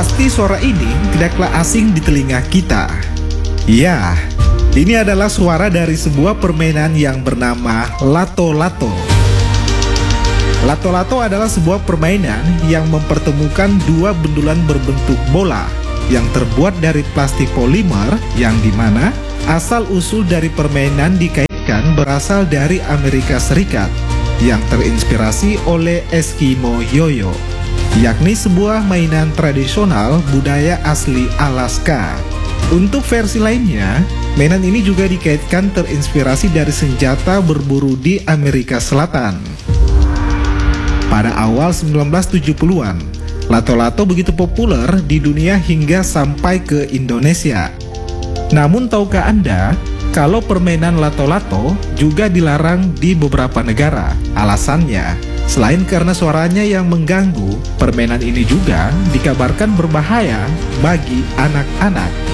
Pasti suara ini tidaklah asing di telinga kita. Ya, ini adalah suara dari sebuah permainan yang bernama Lato-Lato. Lato-Lato adalah sebuah permainan yang mempertemukan dua bendulan berbentuk bola yang terbuat dari plastik polimer, yang dimana asal-usul dari permainan dikaitkan berasal dari Amerika Serikat yang terinspirasi oleh Eskimo Yoyo, yakni sebuah mainan tradisional budaya asli Alaska. Untuk versi lainnya, mainan ini juga dikaitkan terinspirasi dari senjata berburu di Amerika Selatan. Pada awal 1970-an, Lato-Lato begitu populer di dunia hingga sampai ke Indonesia. Namun tahukah Anda kalau permainan Lato-Lato juga dilarang di beberapa negara? Alasannya, selain karena suaranya yang mengganggu, permainan ini juga dikabarkan berbahaya bagi anak-anak.